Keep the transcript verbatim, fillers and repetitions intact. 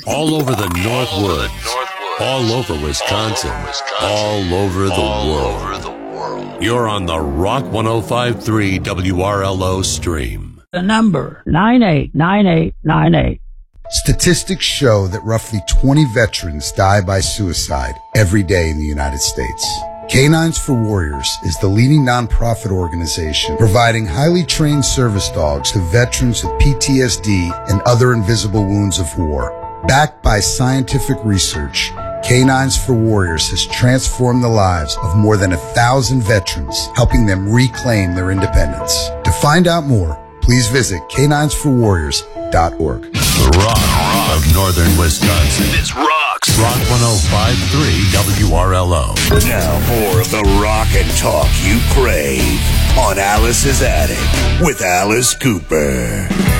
All over the Northwood, all over Wisconsin, all over the world. You're on the Rock ten fifty-three W R L O stream. The number nine eight nine eight nine eight. Statistics show that roughly twenty veterans die by suicide every day in the United States. Canines for Warriors is the leading nonprofit organization providing highly trained service dogs to veterans with P T S D and other invisible wounds of war. Backed by scientific research, Canines for Warriors has transformed the lives of more than a thousand veterans, helping them reclaim their independence. To find out more, please visit canines for warriors dot org. The Rock of Northern Wisconsin. This rocks. Rock ten fifty-three W R L O. Now more of the rock and talk you crave on Alice's Attic with Alice Cooper.